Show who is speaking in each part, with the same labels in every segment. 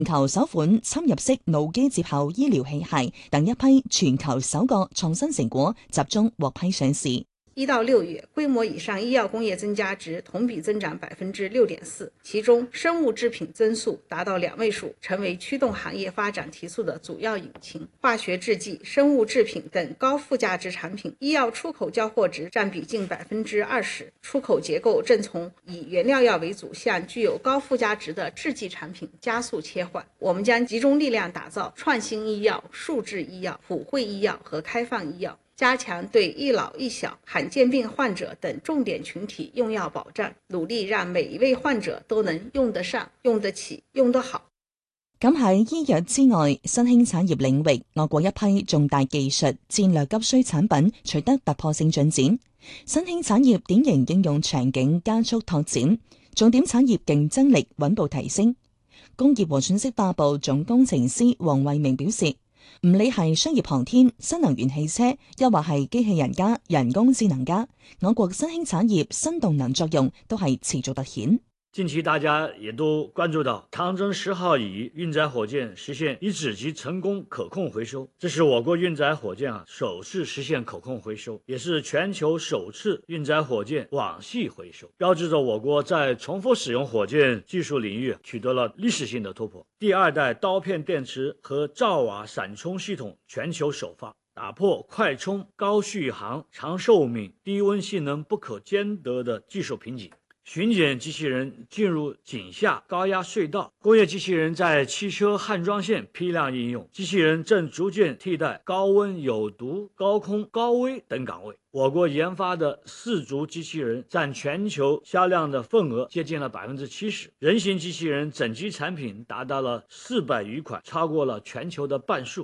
Speaker 1: 全球首款侵入式腦機接口醫療器械等一批全球首個創新成果集中獲批上市。
Speaker 2: 1到6月，規模以上醫藥工業增加值同比增長6.4%，其中生物製品增速達到2位數，成為驅動行業發展提速的主要引擎。化學製劑、生物製品等高附加值產品，醫藥出口交貨值佔比近20%，出口結構正從以原料藥為主向具有高附加值的製劑產品加速切換。我們將集中力量打造創新醫藥、數字醫藥、普惠醫藥和開放醫藥，加強對一老一小、罕見病患者等重點群體用藥保障，努力讓每一位患者都能用得上、用得起、用得好。
Speaker 1: 咁喺醫藥之外，新興產業領域，我國一批重大技術戰略急需產品取得突破性進展，新興產業典型應用場景加速拓展，重點產業競爭力穩步提升。工業和信息化部總工程師黃惠明表示，唔理係商業航天、新能源汽車，又或係機器人加人工智能加，我國新興產業新動能作用都係持續凸顯。
Speaker 3: 近期大家也都關注到長征10號乙運載火箭實現一指級成功可控回收，這是我國運載火箭首次實現可控回收，也是全球首次運載火箭網繫回收，標誌着我國在重複使用火箭技術領域取得了歷史性的突破。第二代刀片電池和兆瓦閃充系統全球首發，打破快充、高續航、長壽命、低溫性能不可兼得的技術瓶頸。巡檢機器人進入井下高壓隧道，工業機器人在汽車焊裝線批量應用，機器人正逐漸替代高溫、有毒、高空、高危等崗位。我國研發的4足機器人佔全球銷量的份額接近了70%，人形機器人整機產品達到了400餘款，超過了全球的半數。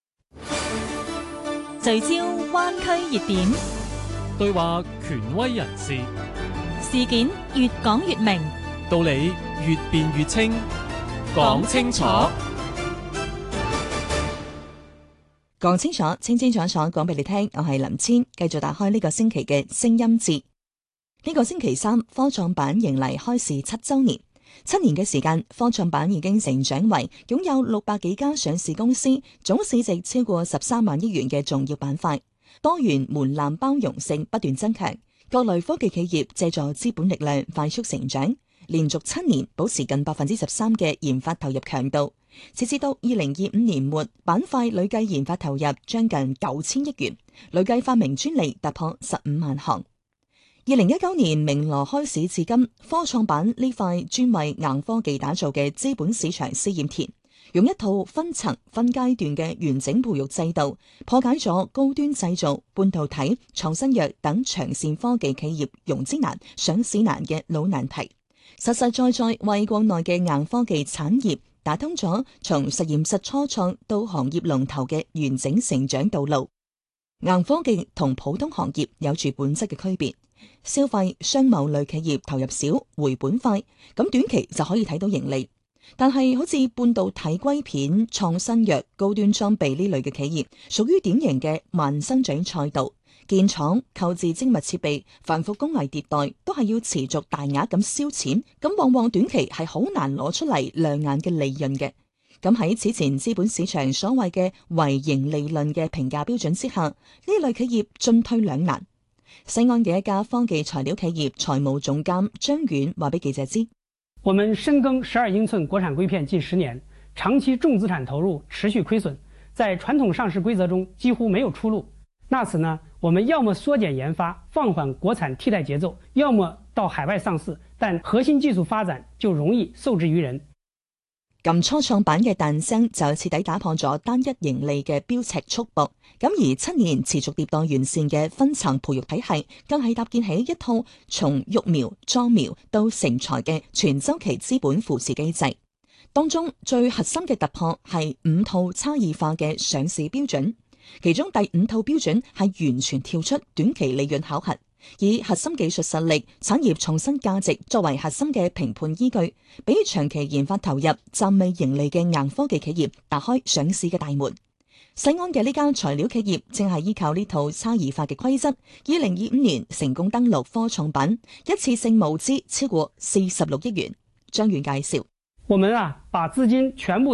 Speaker 4: 聚焦灣區熱點，
Speaker 5: 對話權威人士，
Speaker 4: 事件越講越明，
Speaker 5: 道理越辯越清，講清楚，
Speaker 1: 講清楚，清清楚楚講俾你聽。我係林千，繼續打開呢個星期嘅聲音節。呢個星期三，科創板迎嚟開市7週年。7年嘅時間，科創板已經成長為擁有600幾家上市公司，總市值超過13萬億元嘅重要板塊，多元門檻包容性不斷增強。各類科技企業借助資本力量快速成長，連續7年保持近13%嘅研發投入強度。截至到2025年末，板塊累計研發投入將近9000億元，累計發明專利突破15萬項。2019年明羅開市至今，科創板呢塊專為硬科技打造嘅資本市場試驗田，用一套分層分階段嘅完整培育制度，破解咗高端製造、半導體、創新藥等長線科技企業融資難、上市難嘅老難題，實實在在為國內嘅硬科技產業打通咗從實驗室初創到行業龍頭嘅完整成長道路。硬科技同普通行業有住本質嘅區別，消費商貿類企業投入少、回本快，咁短期就可以睇到盈利。但係好似半導體硅片、創新藥、高端裝備呢類嘅企業，屬於典型嘅慢生長賽道，建廠、購置精密設備、繁複工藝迭代，都係要持續大額咁燒錢，咁往往短期係好難攞出嚟亮眼嘅利潤嘅。咁喺此前資本市場所謂嘅唯盈利論嘅評價標準之下，呢類企業進退兩難。西安嘅一家科技材料企業財務總監張遠話俾記者知：
Speaker 6: 我們深耕12英寸國產硅片近10年，長期重資產投入，持續虧損，在傳統上市規則中幾乎沒有出路。那此呢，我們要麼縮減研發，放緩國產替代節奏，要麼到海外上市，但核心技術發展就容易受制於人。
Speaker 1: 咁初創板嘅誕生就徹底打破咗單一盈利嘅標尺束縛，咁而7年持續迭代完善嘅分層培育體系，更係搭建起一套從育苗、裝苗到成才嘅全周期資本扶持機制。當中最核心嘅突破係5套差異化嘅上市標準，其中第5套標準係完全跳出短期利潤考核，以核心技術實力、產業創新價值作為核心嘅評判依據，俾長期研發投入、暫未盈利嘅硬科技企業打開上市嘅大門。西安嘅呢間材料企業正係依靠呢套差異化嘅規則，2025年成功登陸科創板，一次性募資超過46億元。張遠介紹。
Speaker 6: 我们把资金全部